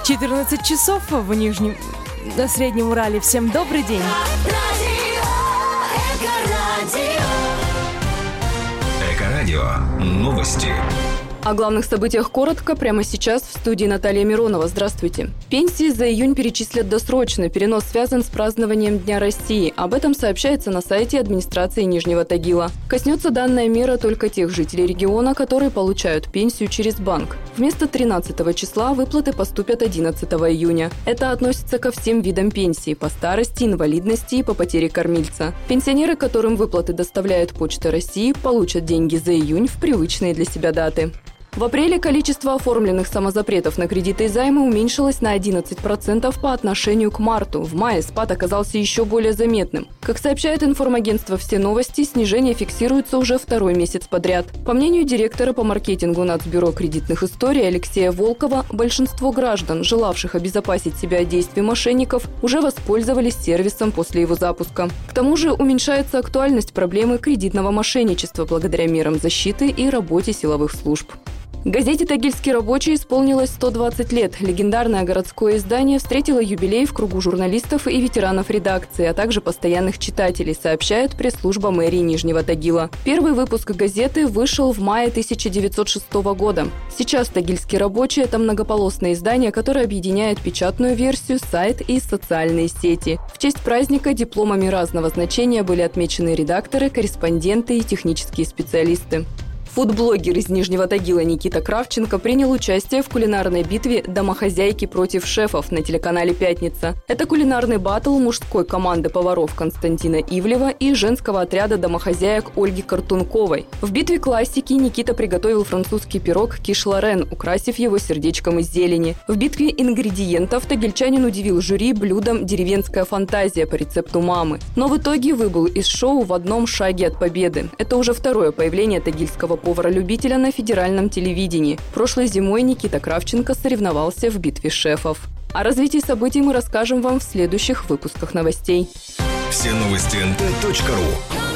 14 часов в на Среднем Урале. Всем добрый день. Эко-радио. Новости. О главных событиях коротко прямо сейчас в студии Наталья Миронова. Здравствуйте. Пенсии за июнь перечислят досрочно. Перенос связан с празднованием Дня России. Об этом сообщается на сайте администрации Нижнего Тагила. Коснется данная мера только тех жителей региона, которые получают пенсию через банк. Вместо 13 числа выплаты поступят 11 июня. Это относится ко всем видам пенсии по старости, инвалидности и по потере кормильца. Пенсионеры, которым выплаты доставляет Почта России, получат деньги за июнь в привычные для себя даты. В апреле количество оформленных самозапретов на кредиты и займы уменьшилось на 11% по отношению к марту. В мае спад оказался еще более заметным. Как сообщает информагентство «Все новости», снижение фиксируется уже второй месяц подряд. По мнению директора по маркетингу Нацбюро кредитных историй Алексея Волкова, большинство граждан, желавших обезопасить себя от действий мошенников, уже воспользовались сервисом после его запуска. К тому же уменьшается актуальность проблемы кредитного мошенничества благодаря мерам защиты и работе силовых служб. Газете «Тагильский рабочий» исполнилось 120 лет. Легендарное городское издание встретило юбилей в кругу журналистов и ветеранов редакции, а также постоянных читателей, сообщает пресс-служба мэрии Нижнего Тагила. Первый выпуск газеты вышел в мае 1906 года. Сейчас «Тагильский рабочий» – это многополосное издание, которое объединяет печатную версию, сайт и социальные сети. В честь праздника дипломами разного значения были отмечены редакторы, корреспонденты и технические специалисты. Фудблогер из Нижнего Тагила Никита Кравченко принял участие в кулинарной битве «Домохозяйки против шефов» на телеканале «Пятница». Это кулинарный баттл мужской команды поваров Константина Ивлева и женского отряда домохозяек Ольги Картунковой. В битве классики Никита приготовил французский пирог киш-лорен, украсив его сердечком из зелени. В битве ингредиентов тагильчанин удивил жюри блюдом «Деревенская фантазия» по рецепту мамы. Но в итоге выбыл из шоу в одном шаге от победы. Это уже второе появление тагильского повара-любителя на федеральном телевидении. Прошлой зимой Никита Кравченко соревновался в битве шефов. О развитии событий мы расскажем вам в следующих выпусках новостей. Все новости nt.ru.